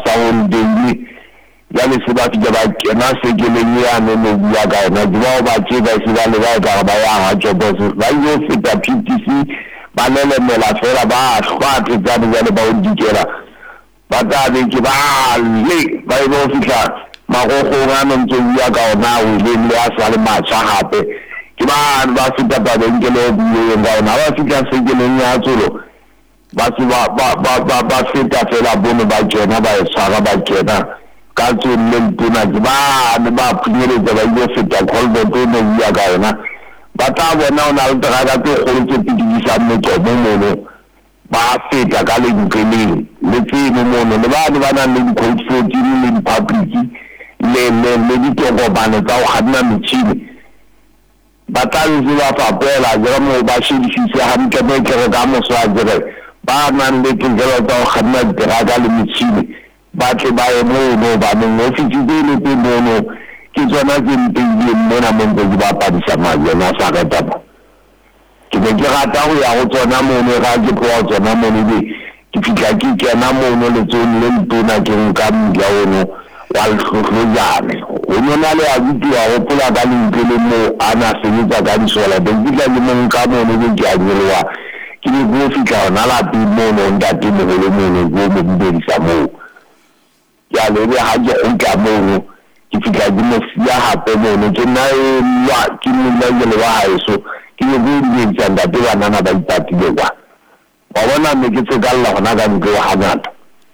sound daily ya le se ba ke ba kena se ke le ya no no ya ga na ba che ba se ba le ba ga ba ya ha jo bo ba yo feta PTC ba le mela fela ba khwa ke tsa le ba o dikela ba ta be ke ba le ba go fitla ma go ga no ntse ya ga na o le ya sa le ma cha hape ke ba feta ba be ke le bu ga na ba fitla se ke le ya tsolo ba feta fela bono ba jena ba tshwara ba jena ka tsone ntona ba phunyele ba yo feta kolbe tono ya ga yona ba ta bona ona le tla ga tse go tse tidisa motho mo ba feta ka le dikele le tseno mono le ba na le coach 14 le public le ditoko bana tsa go ganna metšhini ba tla se ba papela jara mo ba shedisitse ha mtlebe ke ga mo swa jere ba nang le tshelo tsa go ganna diraga le metšhini ba tle ba e mo ba mo ofisi le teno ke tsona ke nteng mona mo ntse ba padisa madi na sa ga tapa ke be ke rata go ya go tsona mo ne ga ke go tsona mo ne ke fitla ke kena mo le tsone le ntona ke nka mmila ono wa hlojane o nona le a bitiwa go pula ka le mo ana senyetsa ka disola be ke le mo nka mo ne ke a nyelwa ke ne go fitla ona la mo no ndate mo le mo ne go mo bidisa mo ya le ha je o ka mo ke fitla ke mo sia hape mo ne ke na ya ke mo le wa haeso ke go di tsanda te bana na ba ipatile kwa ba bona me ke tsekalla gona ka ntlo ha ngata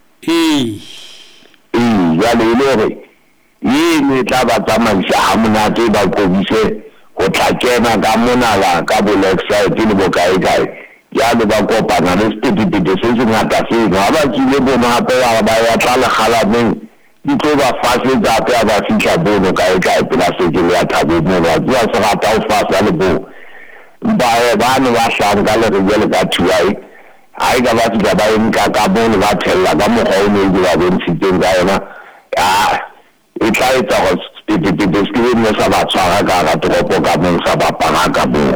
ya le re ne tla ba tsamaisa ha monate ba kobise go tla kena ka monala ka bolexite le bokae ya le ba kopana le stupidity se se ngata se ga ba tsile bona hape ba ya tla le galaneng di tlo ba fase tsa ba fitla bono kae pela se ke ya thabo mo ba tswa se ga ta o fasa le bo ba ne ba hlanga le re le ka thuai ai ga ba tla ba nka ka bono ba thella ba mo go ne di ba bontshitseng ka yona e tla etsa go stupidity se ke ne sa ba tshwara ka ga toropo ka mo sa ba pana ka mo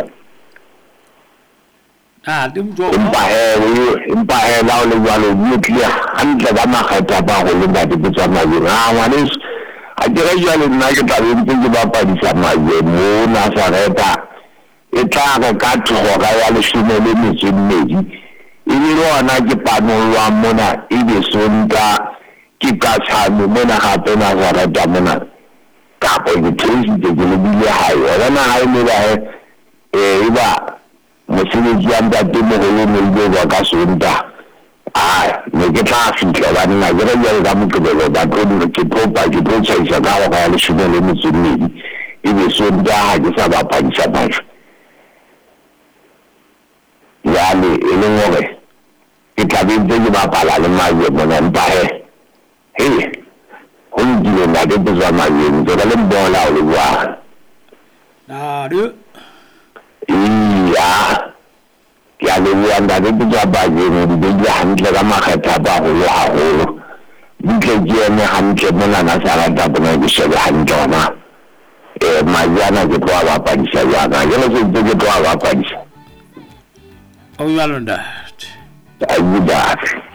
empa la le jalo nuclear hantle ba magata ba go le ba di tswa maye ngwanes a dire jalo nna ke tla be ke ba padisa maye mo na sa reta e tla ka thoga ga ya le shume le mmedi e le rona ke panolwa mona e be sonta ke ka tshano mona ga pena ga reta mona ka bo ke tshisi ke le bile hae ona ha ile ba e ba mosebetsi ya ntate mo go le ba ka sonta ne ke tla fitla ba nna ke re ga motlobelo ba tlo ke tlo tsaisa ka ga le shume le mmedi e be sonta ha ke sa ba padisa ba ya le e le ngore ke tla be ke ba pala le maye bona mpa go di na ke tswa maye ke le bola o le wa ya le ya nda ke tswa ba je ne di hantle ka makgetha ba go ya go di ke ne hantle mona na sa rata bona ke shebe hantle na majana ke twa ba padisa ya na ke le ke twa ba padisa Oh, you are on that.